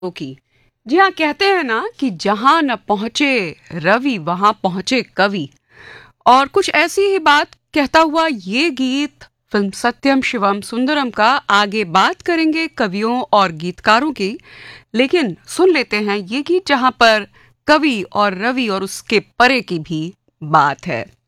की। जी हाँ, कहते हैं ना कि जहां न पहुंचे रवि वहां पहुंचे कवि। और कुछ ऐसी ही बात कहता हुआ ये गीत फिल्म सत्यम शिवम सुंदरम का। आगे बात करेंगे कवियों और गीतकारों की, लेकिन सुन लेते हैं ये गीत जहां पर कवि और रवि और उसके परे की भी बात है।